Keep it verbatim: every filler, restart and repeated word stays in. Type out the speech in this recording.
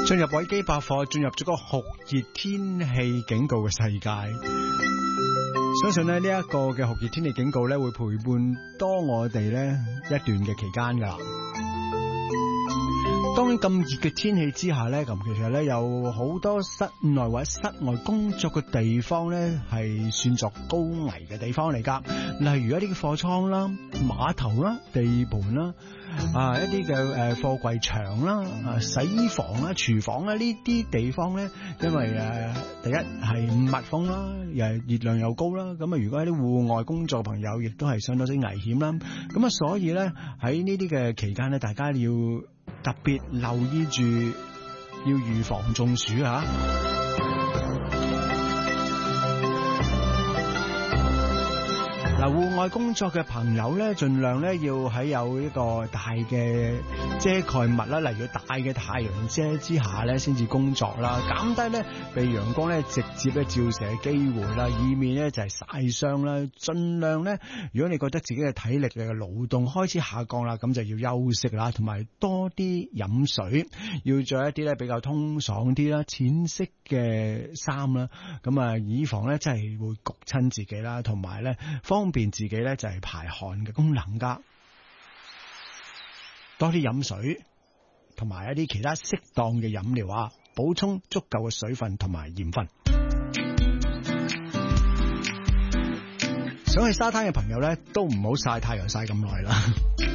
進入維基百科，進入咗個酷熱天氣警告嘅世界。相信咧呢一個嘅酷熱天氣警告咧會陪伴多我哋咧一段嘅期間噶啦。當咁熱嘅天氣之下咧，咁其實咧有好多室內或者室外工作嘅地方咧係算作高危嘅地方嚟噶。例如一啲嘅貨倉啦、碼頭啦、地盤啦。啊！一啲嘅誒貨櫃場啦、啊洗衣房啦、廚房啦呢啲地方咧，因為誒、呃、第一係密封啦，又係熱量又高啦，咁啊如果喺啲戶外工作朋友，亦都係相當之危險啦。咁啊，所以咧喺呢啲嘅期間咧，大家要特別留意住，要預防中暑啊！嗱，戶外工作嘅朋友咧，盡量咧要喺有一個大嘅遮蓋物啦，例如大嘅太陽遮之下咧，先至工作啦，減低咧被陽光咧直接咧照射嘅機會啦，以免咧就係曬傷啦。盡量咧，如果你覺得自己嘅體力嘅勞動開始下降啦，咁就要休息啦，同埋多啲飲水，要着一啲咧比較通爽啲啦、淺色嘅衫啦，咁啊以防咧真係會焗親自己啦，同埋咧方便自己咧就係排汗嘅功能噶。多啲飲水同埋一啲其他適當嘅飲料啊，補充足夠嘅水分同埋鹽分。想去沙灘嘅朋友咧，都唔好曬太陽曬咁耐啦。